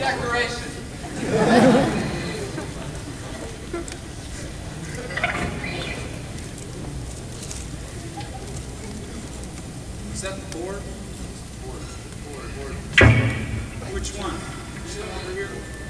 decoration. Is that the board? Board. Which one? This one over here?